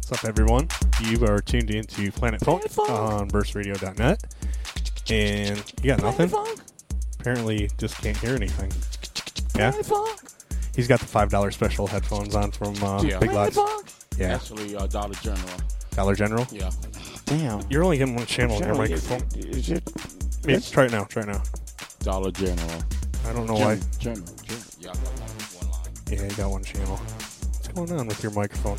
What's up, everyone? You are tuned into Planet Funk on burstradio.net. And you got nothing? Apparently just can't hear anything. Yeah? He's got the $5 special headphones on from Big Lots. Yeah. Actually, Dollar General. Dollar General? Yeah. Damn. You're only getting one channel on your microphone. Maybe try it now. Dollar General. I don't know why. General. Yeah, I got one line. Yeah, you got one channel. What's going on with your microphone?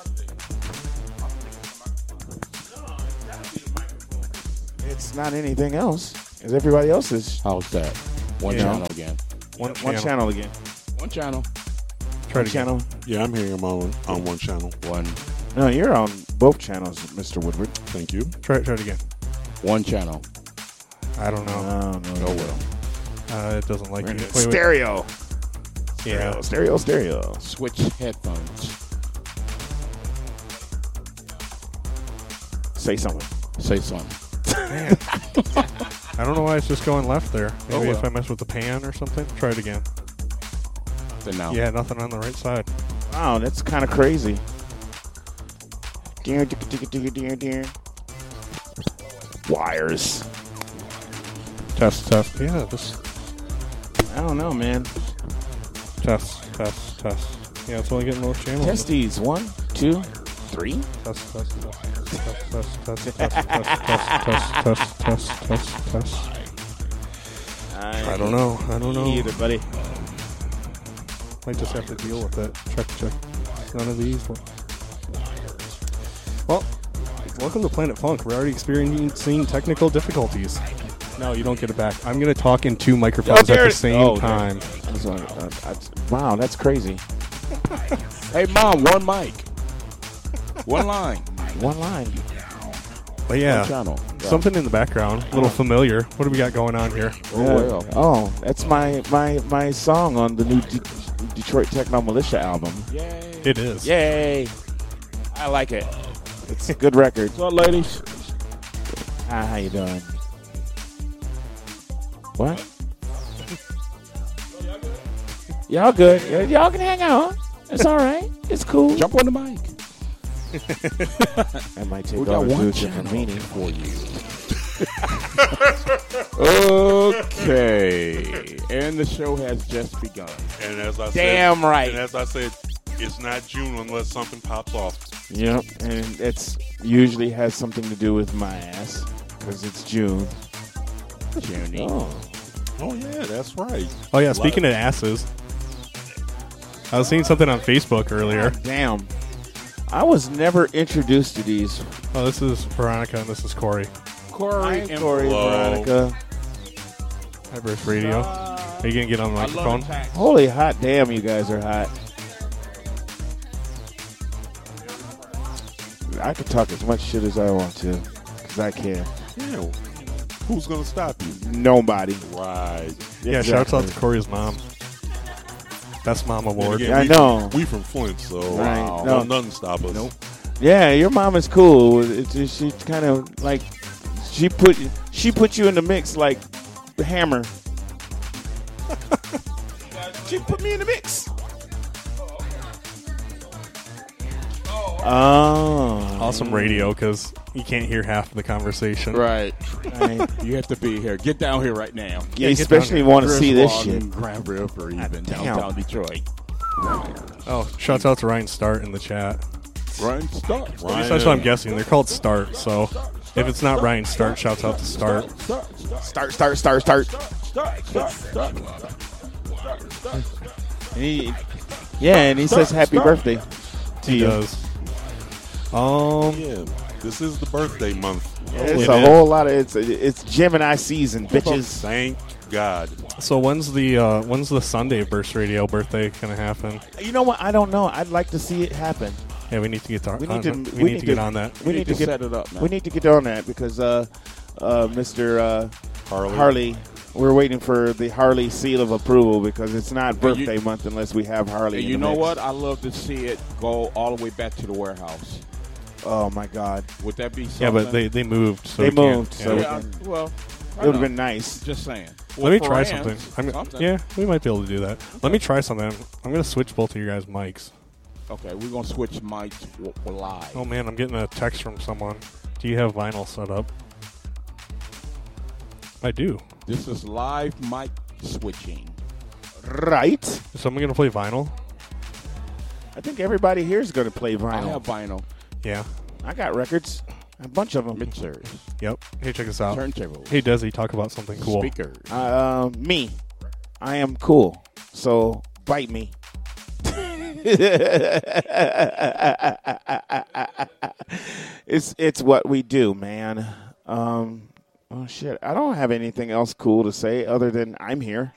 It's not anything else. It's everybody else's. How's that? One channel again. One channel again. One channel. Try One it channel. Yeah, I'm hearing him on one channel. One. No, you're on both channels, Mr. Woodward. Thank you. Try it again. One channel. I don't know. No. It doesn't like it. Wait. Stereo. Yeah. Stereo. Switch headphones. Say something. Say something. Man. I don't know why it's just going left there. Maybe well. if I mess with the pan or something. Try it again. Then now. Yeah, nothing on the right side. Wow, that's kind of crazy. Wires. Test. Yeah, this. I don't know, man. Test. Yeah, it's only getting those channels. Test these. 1, 2, 3. Test. I don't know. Either, buddy. Might just have to deal with it. Check. None of these. Well, welcome to Planet Funk. We're already experiencing technical difficulties. No, you don't get it back. I'm going to talk in two microphones at the same time. Wow, that's crazy. Hey, Mom, one mic. One line. One line. But yeah, One channel. Yeah. something in the background, a little familiar. What do we got going on here? Well. That's my song on the new Detroit Techno Militia album. Yay. It is. Yay! I like it. It's a good record. What's up, ladies? How you doing? What? Y'all good? Y'all can hang out. It's all right. It's cool. Jump on the mic. I might take We got all the one food different channel meaning. for you. Okay. And the show has just begun. And as I Damn said, right. And as I said, it's not June unless something pops off. Yep, and it's usually has something to do with my ass because it's June. Junie. Oh yeah, that's right. Oh yeah, speaking of asses, I was seeing something on Facebook earlier. Damn. I was never introduced to these. Oh, this is Veronica and this is Corey. Corey Hi, and Corey, Hello. Veronica. Hi, Burst Radio. Are you going to get on the microphone? Holy hot damn, you guys are hot. I can talk as much shit as I want to, because I can. Yeah. Who's gonna stop you? Nobody. Right. Yeah, shouts out to Corey's mom. Best mom award. Again, Yeah, I know. We from Flint, so Right. no, nothing stop us. Nope. Yeah, your mom is cool. She kind of like she put you in the mix like the Hammer. She put me in the mix. Oh, Awesome radio because you can't hear half of the conversation. Right. right. You have to be here. Get down here right now. Yeah, get especially down want to see this Griswold shit. and Grand River, even damn. downtown Detroit. Oh, shouts out to Ryan Start in the chat. Ryan, start. At least that's what I'm guessing. They're called Start, so if it's not Ryan Start, shouts out to Start. Start. And he says happy birthday to He you. does. Yeah, this is the birthday month. It's It a is. whole lot of it's Gemini season, bitches. Thank God. So when's the Sunday Burst Radio birthday gonna happen? You know what? I don't know. I'd like to see it happen. Yeah, we need to get We on need to- that. we We need need to get to- on that. We need to get set it up now. We need to get on that because Mr. Harley. Harley, we're waiting for the Harley seal of approval because it's not birthday month unless we have Harley. And in you the know mix. what? I love to see it go all the way back to the warehouse. Oh my God! Would that be something? Yeah, but they moved. So They we can't- moved, yeah. so- Yeah, well, It would have been nice. Just saying. Let me Well, try for something. Rams, Yeah, we might be able to do that. Let me try something. I'm going to switch both of your guys' mics. Okay, we're gonna switch mics live. Oh man, I'm getting a text from someone. Do you have vinyl set up? I do. This is live mic switching. Right. Is someone gonna play vinyl? I think everybody here is going to play vinyl. I have vinyl Yeah. I got records, a bunch of them. mixers, Yep. Hey, check this out. turntables, Hey, Desi, talk about something cool. speakers. Me, I am cool. So bite me. It's what we do, man. Oh shit! I don't have anything else cool to say other than I'm here.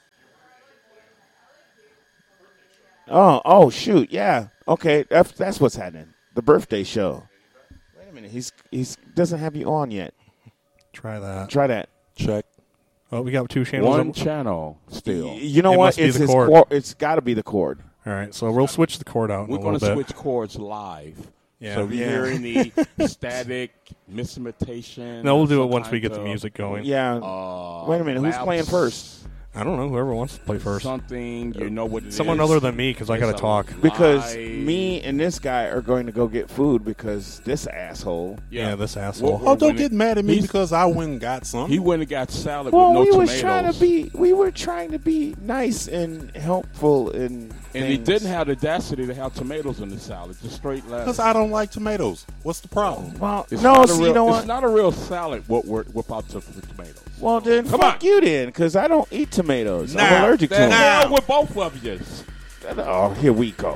Oh shoot! Yeah. Okay, that's what's happening. The birthday show. Wait a minute. He's doesn't have you on yet. Try that. Try that. Check. Oh, we got 2 channels. One channel still. You know It what? must be It's the his cord. cord. It's got to be the cord. All right, so we'll switch the cord out in We're a going little to bit. switch chords live. Yeah. So if you're Yeah. hearing the static, misimitation. No, we'll do it some once we kind get the of, music going. Yeah. Wait a minute. Who's lapse, playing first? I don't know. Whoever wants to play first. Something, you know what it is. Someone other than me, because I got to It's a talk. Because live- me and this guy are going to go get food because this asshole. Yeah, this asshole. Well, Oh, don't get mad at me He's- because I went and got some. He went and got salad Well, with no we tomatoes. were trying to be nice and helpful and He didn't have the audacity to have tomatoes in the salad. Just straight lettuce. Because I don't like tomatoes. What's the problem? Well, It's no, not a see, real, you know It's what? not a real salad without the tomatoes. Well, then Come fuck on. you then, because I don't eat tomatoes. I'm Now, allergic to Then them. hell with both of you. Oh, here we go.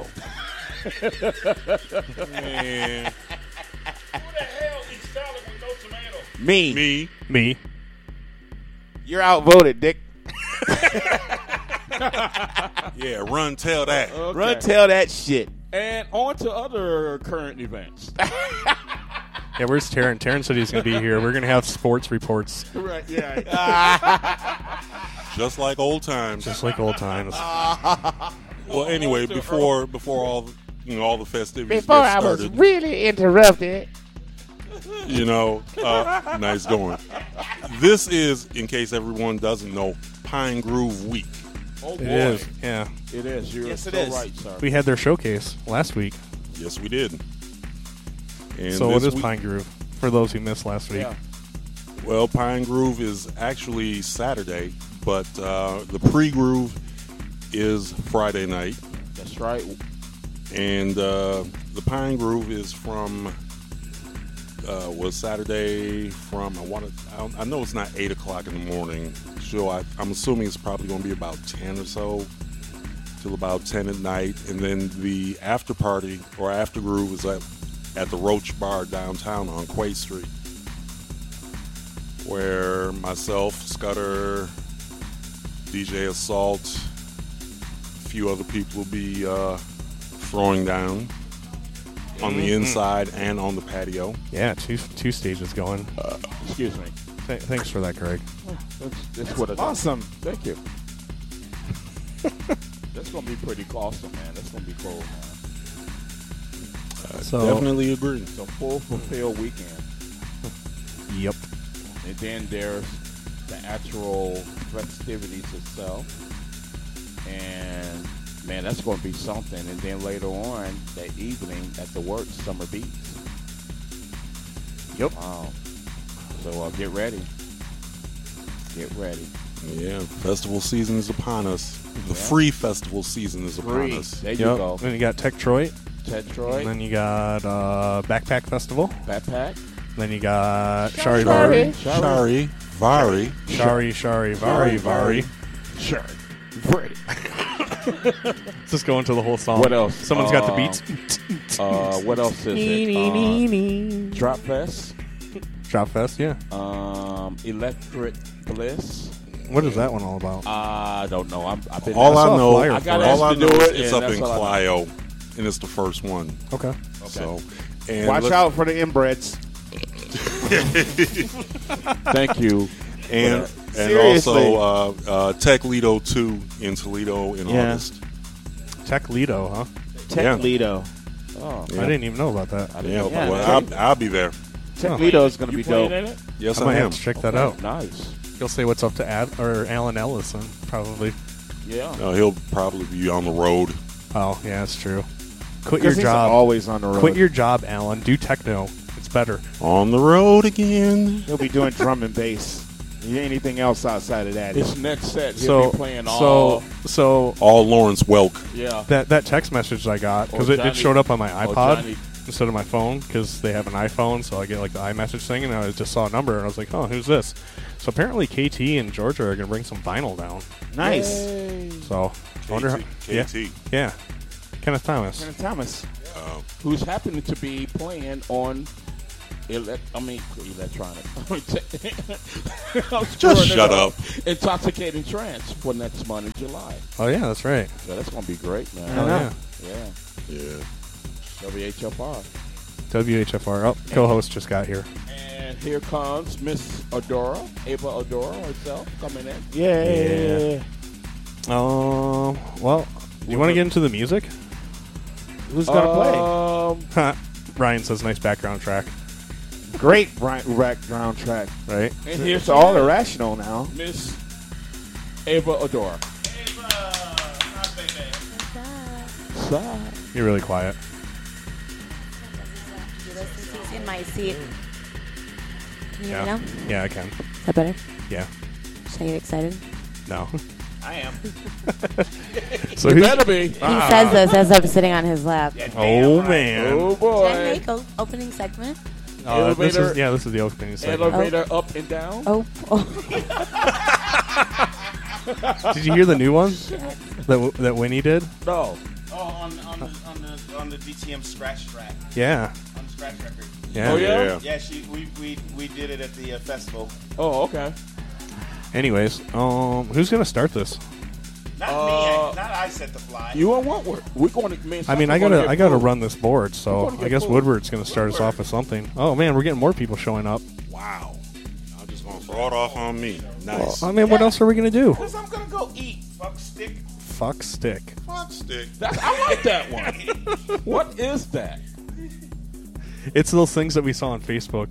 Man, Who the hell eats salad with no tomatoes? Me. me. You're outvoted, Dick. Yeah, run, tell that. Okay. Run, tell that shit. And on to other current events. Yeah, where's Taryn? Taryn said he's going to be here. We're going to have sports reports, Right, yeah. Just like old times. just like old times. Well, anyway, before all all the festivities Before get I was started, really interrupted. nice going. This is, in case everyone doesn't know, Pine Groove Week. Oh, boy. It is. Yeah. It is. You're Yes, it so is. right, sir. We had their showcase last week. Yes, we did. And So what this is week- Pine Groove for those who missed last week? Yeah. Well, Pine Groove is actually Saturday, but the pre-groove is Friday night. That's right. And the Pine Groove is from was Saturday from I know it's not 8 o'clock in the morning. So I'm assuming it's probably going to be about 10 or so till about 10 at night, and then the after party or after groove is at the Roach Bar downtown on Quay Street, where myself, Scudder, DJ Assault, a few other people will be throwing down on the inside and on the patio. Yeah, two stages going. Excuse me. Thanks for that, Greg. That's what it is. Awesome. Thank you. That's going to be pretty awesome, man. That's going to be cool, man. So Definitely agree. It's a full fulfilled weekend. yep. And then there's the actual festivities itself. And, man, that's going to be something. And then later on that evening at the work, Summer Beats. Yep. So get ready. Get ready. Yeah, festival season is upon us. The Yeah. free festival season is upon Free. us. There you Yep. go. Then you got Techtroid. Tetroid, And then you got Backpack Festival. Backpack. Then you got Shari Vari. Shari, Vari. Shari Vari Vari. Sure. Ready. Just go into the whole song. What else? Someone's got the beats. What else is it? Drop Fest. Drop Fest, yeah. Electric Bliss. What is that one all about? I don't know. I've been All saw I a know, flyer I got all I asked to know do is it, it's and up that's in all I Clio, and it's the first one. Okay. So, and Watch let's- out for the inbreds. Thank you. And Seriously. also Tech Lido 2 in Toledo in Yeah. August. Tech Lido, huh? Tech Yeah. Lido. Oh, Yeah. I didn't even know about that. I didn't Yeah, know Yeah, well, Tech- I'll be there. Tech Lido is going to you be playing dope. in it? Yes, I I might am. have to check that out. Nice. He'll say what's up to Alan Ellison, probably. Yeah. He'll probably be on the road. Oh, yeah, that's true. Quit your He's job. always on the road. Quit your job, Alan. Do techno. It's better. On the road again. He'll be doing drum and bass. Anything else outside of that? His next set, he'll be playing all. So All Lawrence Welk. Yeah. that text message I got, because Oh, it Johnny- showed up on my Oh, iPod Johnny. instead of my phone, because they have an iPhone, so I get like the iMessage thing, and I just saw a number, and I was like, oh, who's this? So apparently KT and Georgia are going to bring some vinyl down. Nice. Yay. So I wonder how, KT. yeah. Kenneth Thomas. Kenneth Thomas. Who's happening to be playing on electronic. Just shut up. Intoxicating Trance for next month in July. Oh, yeah, that's right. So that's going to be great, man. Oh, yeah. Yeah. Yeah. WHFR. WHFR. Oh, co-host just got here. And here comes Miss Adora, Ava Adora herself, coming in. Yeah. Well, you want to get into the music? Who's gonna play? Ryan says nice background track, Great background track. right? And here's It's all irrational now. Miss Ava Adora. You're really quiet. He's in my seat. Can you hear me Yeah. now? Yeah, I can. Is that better? Yeah. Should I get excited? No. I am. So You who's- better be. He says this as I'm sitting on his lap. Oh man. Oh, Did I boy. make an opening segment? This Elevator. is the opening segment. Elevator up and down. Oh. Did you hear the new one that Winnie did? No. Oh, on the DTM scratch track, Yeah. on the scratch record. Yeah. Oh, yeah? Yeah. Yeah, we did it at the festival. Oh, okay. Anyways, who's gonna start this? Not me, not I set the fly. You and Wentworth. We're going to. Man, I mean, I gotta run this board, so We're gonna I get guess food. Woodward's gonna start us off with something. Oh man, we're getting more people showing up. Wow. I'm just going to throw it off on me. Nice. I mean, what else are we gonna do? Because I'm gonna go eat. Fuck stick. Fuck stick. Fuck stick. I like that one. What is that? It's those things that we saw on Facebook.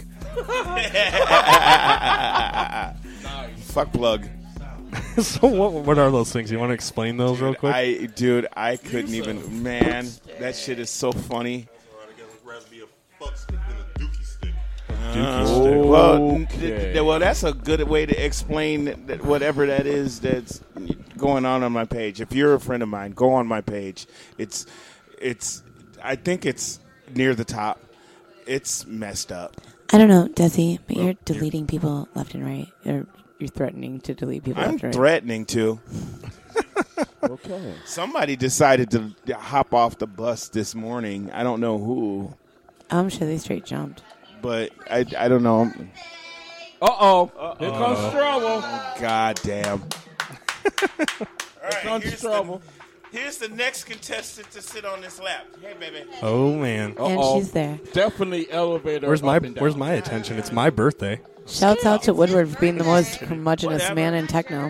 Fuck plug. So what are those things? You want to explain those real quick? I couldn't even. Man, that shit is so funny. I guess I'd rather be a fuck stick than a dookie stick. Dookie stick. Well, Okay. well, that's a good way to explain that whatever that is that's going on my page. If you're a friend of mine, go on my page. It's. I think it's near the top. It's messed up. I don't know, Desi, but you're deleting people left and right. Or you're threatening to delete people I'm left and right. threatening to. Okay. Somebody decided to hop off the bus this morning. I don't know who, I'm sure they straight jumped. but I don't know. Uh-oh. Here comes trouble. God damn. All right, comes trouble. Here's the next contestant to sit on this lap. Hey, baby. Oh man, And Uh-oh. she's there. Definitely elevator where's my up and down. where's my attention? It's my birthday. Shouts out to Woodward for being the most curmudgeonous man in techno.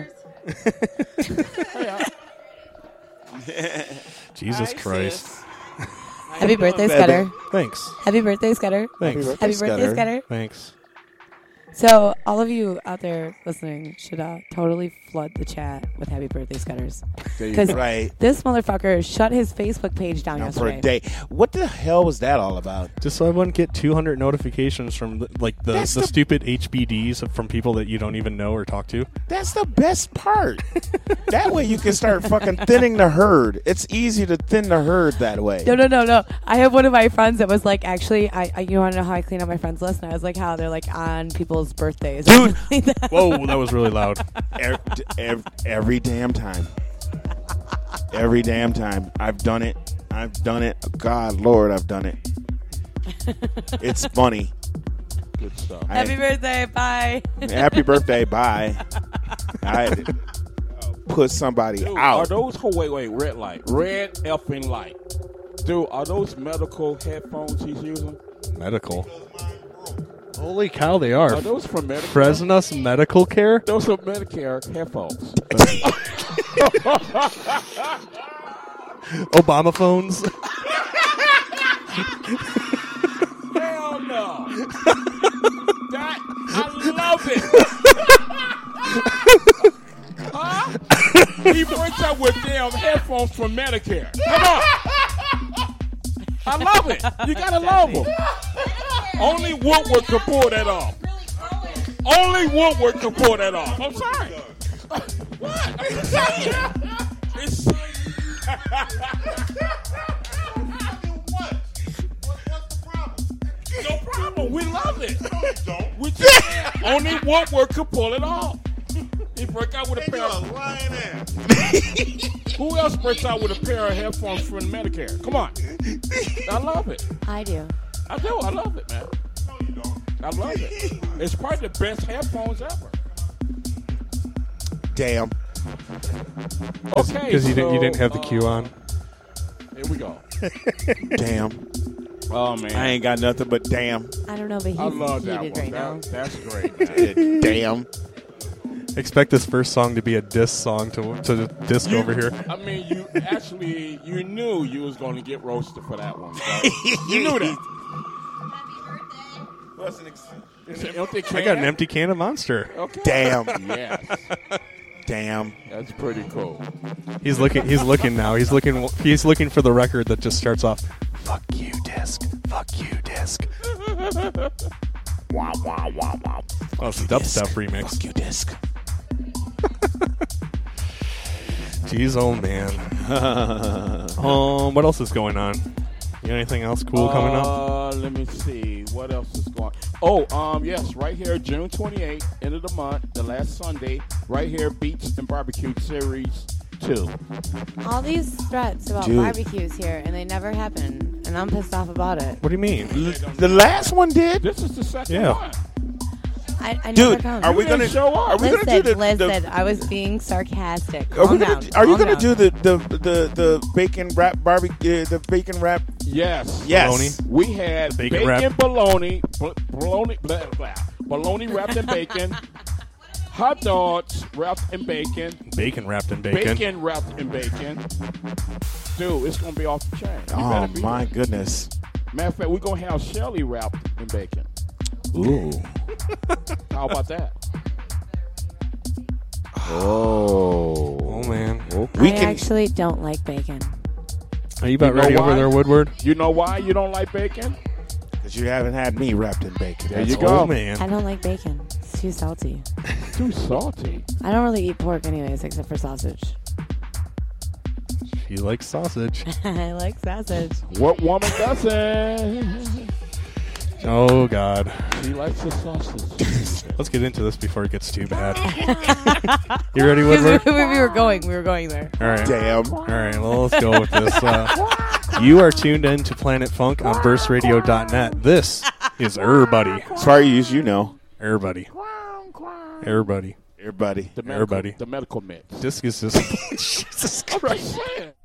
Jesus Christ! Happy birthday, baby? Scudder. Thanks, Happy birthday, Scudder. thanks, Happy birthday, Scudder. Scudder. thanks. So, all of you out there listening should totally flood the chat with happy birthday, Scudders. There you Because go. Right. this motherfucker shut his Facebook page down Now for yesterday. a day. What the hell was that all about? Just so I wouldn't get 200 notifications from the That's the- stupid HBDs from people that you don't even know or talk to. That's the best part. That way you can start fucking thinning the herd. It's easy to thin the herd that way. No. I have one of my friends that was like, actually, I you want to know how I clean up my friends list? And I was like, how? They're like on people's birthdays. Dude. Whoa, that was really loud. Every damn time. Every damn time. I've done it. God, Lord, I've done it. It's funny. Good stuff. Happy birthday, bye. Happy birthday, bye. I put somebody Dude, are out. those, wait, red light. Red effing light. Dude, are those medical headphones he's using? Medical. Holy cow, they are. Are those from Medicare? Fresnus Medical Care? Those are Medicare headphones. Obama phones? Hell no. That, I love it. Huh? He works out with damn headphones from Medicare. Come on. You gotta love them. Only Woodward can pull that off. Only Woodward can pull that off. I'm sorry. What? I'm just saying. It's no problem. We love it. We just, only Woodward can pull it off. He break out with a pair of Who else breaks out with a pair of headphones from Medicare? Come on. I love it. I do. I do. I love it, man. No, you don't. I love it. It's probably the best headphones ever. Damn. Okay, Because you didn't have the cue on. Here we go. Damn. Oh, man. I ain't got nothing but damn. I don't know, but he's I love that heated one. right now. That's great, man. Damn. Expect this first song to be a diss song to disc over here. I mean, you knew you was going to get roasted for that one. So you knew that. It's an empty can. I got an empty can of Monster. Okay. Damn. Yes. Damn. That's pretty cool. He's looking now. He's looking for the record that just starts off. Fuck you, disc. Fuck you, disc. Wow, wow, wow, wow. Oh, it's a dubstep remix. Fuck you, disc. Jeez, oh man. What else is going on? You got anything else cool coming up? Let me see. What else is going on? Oh, yes, right here, June 28th, end of the month, the last Sunday, right here, Beats and Barbecue Series 2. All these threats about barbecues here, and they never happen, and I'm pissed off about it. What do you mean? The last one did. This is the second Yeah. one. I never Dude, come. are we gonna show up? Are we gonna do the? Listen, I was being sarcastic. Are we Calm gonna? down, Are you calm gonna down. do the bacon wrap barbecue? The bacon wrap? Yes. Yes. Bologna? We had Bacon bacon wrap. bologna, bologna wrapped in bacon, hot dogs wrapped in bacon, Bacon wrapped in bacon. bacon wrapped in bacon. Dude, it's gonna be off the chain. You Oh better be my there. goodness. Matter of fact, we're gonna have Shelly wrapped in bacon. Ooh. How about that? Oh. Oh man. We I can. actually don't like bacon. Are you about You know ready why? over there, Woodward? You know why you don't like bacon? Because you haven't had me wrapped in bacon. There you That's go. all. Oh man. I don't like bacon. It's too salty. Too salty. I don't really eat pork anyways, except for sausage. She likes sausage. I like sausage. What woman doesn't? Oh god. She likes the sausage. Let's get into this before it gets too bad. You ready, Woodward? we were going there. All right. Damn. All right, well, let's go with this. You are tuned in to Planet Funk on burstradio.net. This is Everybody. As far as you know. Everybody. Everybody. Everybody. The medical, Everybody. The medical mix. This is just... Jesus Christ. I'm just saying.